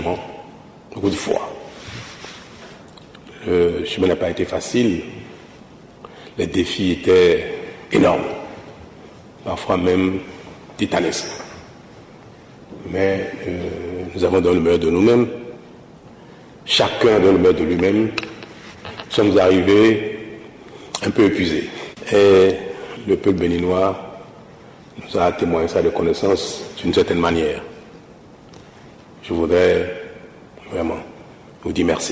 d'engagement, beaucoup de foi. Le chemin n'a pas été facile. Les défis étaient énormes, parfois même titanesques. Mais nous avons donné le meilleur de nous-mêmes. Chacun donne le meilleur de lui-même. Nous sommes arrivés un peu épuisés. Et le peuple béninois nous a témoigné sa reconnaissance d'une certaine manière. Je voudrais vraiment vous dire merci.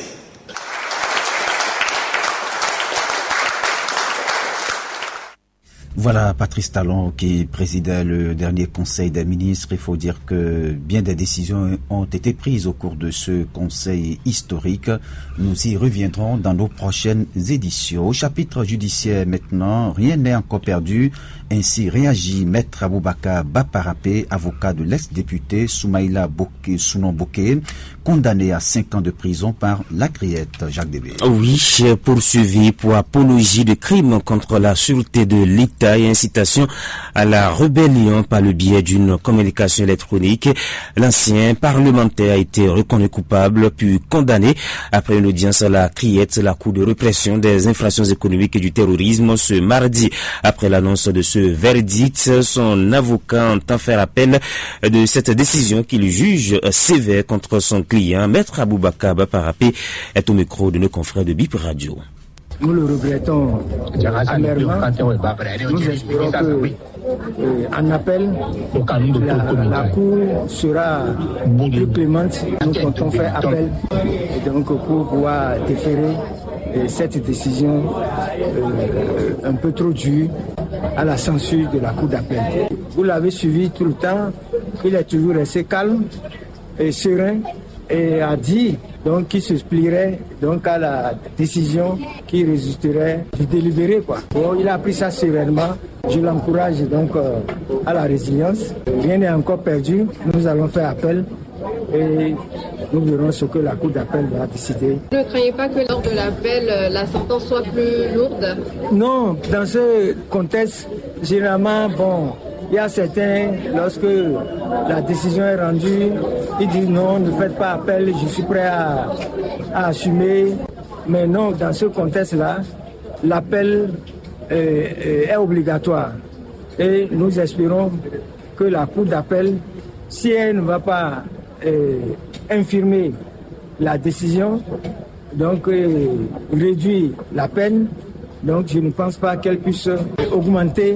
Voilà Patrice Talon qui présidait le dernier conseil des ministres. Il faut dire que bien des décisions ont été prises au cours de ce conseil historique. Nous y reviendrons dans nos prochaines éditions. Au chapitre judiciaire maintenant, rien n'est encore perdu. Ainsi réagit Maître Aboubakar Baparapé, avocat de l'ex-député Soumaïla Sounon Bokeh, condamné à 5 ans de prison par la Criette. Jacques Débé. Oui, poursuivi pour apologie de crimes contre la sûreté de l'État et incitation à la rébellion par le biais d'une communication électronique. L'ancien parlementaire a été reconnu coupable puis condamné après une audience à la Criette, la Cour de répression des infractions économiques et du terrorisme, ce mardi. Après l'annonce de ce verdict, son avocat entend faire appel de cette décision qu'il juge sévère contre son client. Maître Aboubakar Baparapé est au micro de nos confrères de BIP Radio. Nous le regrettons amèrement. Nous espérons qu'en appel, la Cour sera plus clémente. Nous comptons faire appel et donc pour pouvoir déférer cette décision un peu trop dure à la censure de la Cour d'appel. Vous l'avez suivi tout le temps. Il est toujours resté calme et serein et a dit donc qu'il se plierait donc à la décision qui résulterait du délibéré quoi. Bon, il a pris ça sereinement. Je l'encourage donc à la résilience. Rien n'est encore perdu. Nous allons faire appel et nous verrons ce que la Cour d'appel va décider. Vous ne craignez pas que lors de l'appel, la sentence soit plus lourde? Non, dans ce contexte, généralement, il y a certains, lorsque la décision est rendue, ils disent non, ne faites pas appel, je suis prêt à assumer. Mais non, dans ce contexte-là, l'appel est obligatoire. Et nous espérons que la Cour d'appel, si elle ne va pas infirmer la décision, donc réduire la peine, donc je ne pense pas qu'elle puisse augmenter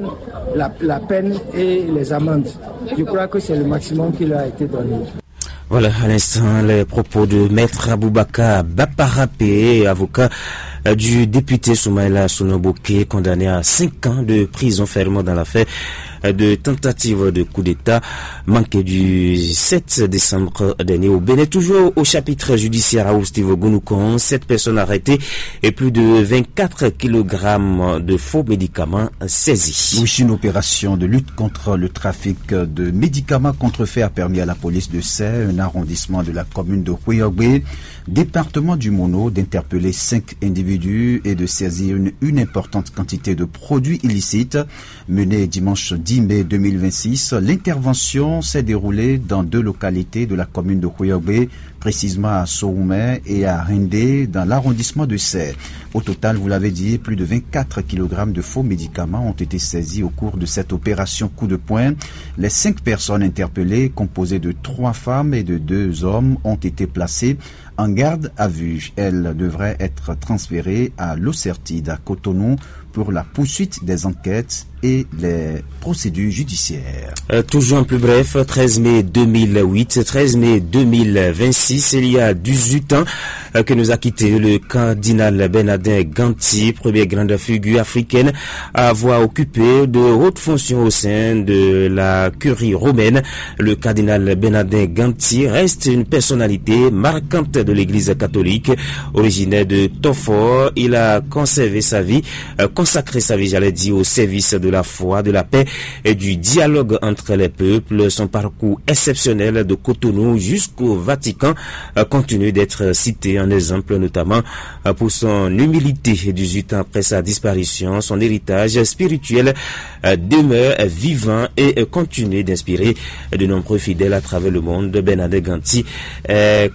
la peine et les amendes. Je crois que c'est le maximum qui leur a été donné. Voilà, à l'instant, les propos de Maître Aboubakar Baparapé, avocat du député Soumaïla Sounon Bokeh, condamné à 5 ans de prison ferme dans l'affaire de tentative de coup d'État manqué du 7 décembre dernier au Bénin. Toujours au chapitre judiciaire à Oustivo Gounoukon, 7 personnes arrêtées et plus de 24 kg de faux médicaments saisis. Oui, une opération de lutte contre le trafic de médicaments contrefaits a permis à la police de Sey, un arrondissement de la commune de Houéogbe, département du Mono, d'interpeller 5 individus et de saisir une importante quantité de produits illicites. Menée dimanche 10 mai 2026, l'intervention s'est déroulée dans 2 localités de la commune de Houéogbe, précisément à Soumé et à Rindé, dans l'arrondissement de Sey. Au total, vous l'avez dit, plus de 24 kg de faux médicaments ont été saisis au cours de cette opération coup de poing. Les 5 personnes interpellées, composées de 3 femmes et de 2 hommes, ont été placées en garde à vue. Elles devraient être transférées à l'Ocertide à Cotonou pour la poursuite des enquêtes et les procédures judiciaires. Toujours en plus bref, 13 mai 2008, 13 mai 2026, il y a 18 ans que nous a quitté le cardinal Bernardin Ganty, première grande figure africaine à avoir occupé de hautes fonctions au sein de la curie romaine. Le cardinal Bernardin Ganty reste une personnalité marquante de l'Église catholique. Originaire de Tofor, il a conservé sa vie, consacré sa vie, au service de la foi, de la paix et du dialogue entre les peuples. Son parcours exceptionnel de Cotonou jusqu'au Vatican continue d'être cité en exemple, notamment pour son humilité. 18 ans après sa disparition, son héritage spirituel demeure vivant et continue d'inspirer de nombreux fidèles à travers le monde. Bernardin Ganty est